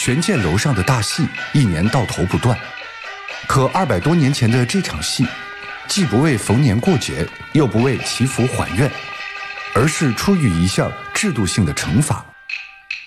悬剑楼上的大戏一年到头不断，可200多年前的这场戏，既不为逢年过节，又不为祈福还愿，而是出于一项制度性的惩罚，